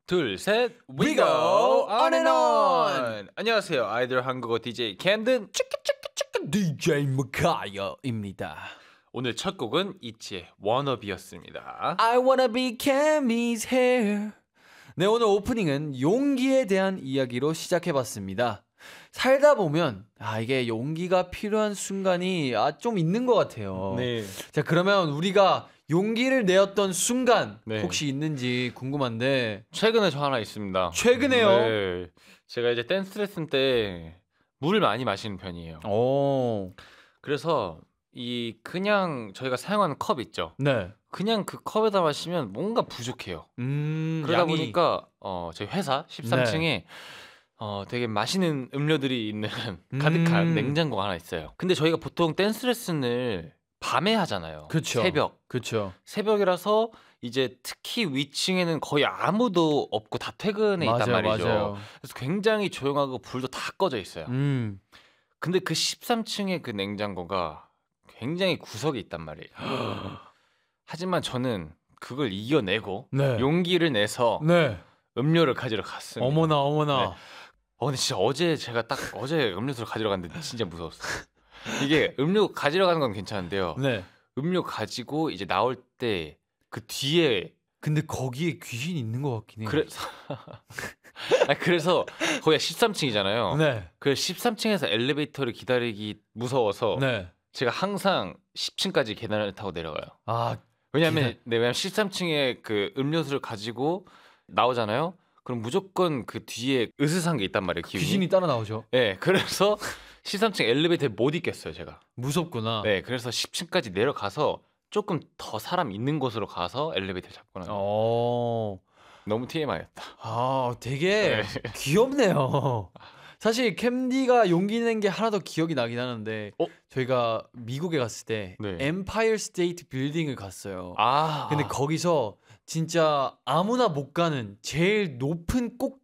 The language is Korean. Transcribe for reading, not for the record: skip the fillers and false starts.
둘, 셋, We go on and on. 안녕하세요, 아이돌 한국어 DJ 캔든 DJ 마카야입니다. 오늘 첫 곡은 이치의 워너비였습니다. I wanna be Cammy's hair. 네, 오늘 오프닝은 용기에 대한 이야기로 시작해봤습니다. 살다 보면 이게 용기가 필요한 순간이 좀 있는 것 같아요. 네. 자, 그러면 우리가 용기를 내었던 순간 네. 혹시 있는지 궁금한데. 최근에 저 하나 있습니다. 최근에요? 네. 제가 이제 댄스 레슨 때 물을 많이 마시는 편이에요. 오. 그래서 그냥 저희가 사용하는 컵 있죠. 네. 그냥 그 컵에다 마시면 뭔가 부족해요. 그러다 양이... 보니까 저희 회사 13층에 되게 맛있는 음료들이 있는 가득한 냉장고가 하나 있어요. 근데 저희가 보통 댄스 레슨을 밤에 하잖아요. 그쵸. 그쵸. 새벽이라서 이제 특히 위층에는 거의 아무도 없고 다 퇴근해 있단 말이죠. 맞아요. 그래서 굉장히 조용하고 불도 다 꺼져 있어요. 근데 그 13층의 그 냉장고가 굉장히 구석에 있단 말이에요. 하지만 저는 그걸 이겨내고 네. 용기를 내서 네. 음료를 가지러 갔습니다. 어머나. 네. 근데 진짜 제가 어제 음료수를 가지러 갔는데 진짜 무서웠어요. 이게 음료 가지러 가는 건 괜찮은데요. 네. 음료 가지고 이제 나올 때 그 뒤에 근데 거기에 귀신이 있는 것 같긴 해요. 그래서 거기가 13층이잖아요. 네. 그래서 13층에서 엘리베이터를 기다리기 무서워서 네. 제가 항상 10층까지 계단을 타고 내려가요. 왜냐면 13층에 그 음료수를 가지고 나오잖아요. 그럼 무조건 그 뒤에 으스스한 게 있단 말이에요. 귀신이 따라 나오죠. 네, 그래서 13층 엘리베이터에 못 있겠어요, 제가. 무섭구나. 네, 그래서 10층까지 내려가서 조금 더 사람 있는 곳으로 가서 엘리베이터를 잡고 나요. 너무 TMI였다. 되게 귀엽네요. 사실 캠디가 용기 낸 게 하나 더 기억이 나긴 하는데 저희가 미국에 갔을 때 엠파이어 스테이트 빌딩을 갔어요. 근데 거기서 진짜 아무나 못 가는 제일 높은